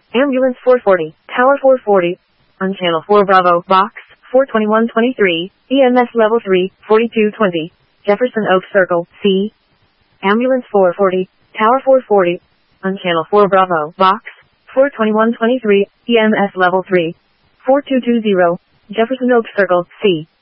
Ambulance 440, Tower 440, on Channel 4 Bravo, Box 42123, EMS Level 3, 4220, Jefferson Oaks Circle, C. Ambulance 440, Tower 440, on Channel 4 Bravo, Box 42123, EMS Level 3, 4220, Jefferson Oaks Circle, C.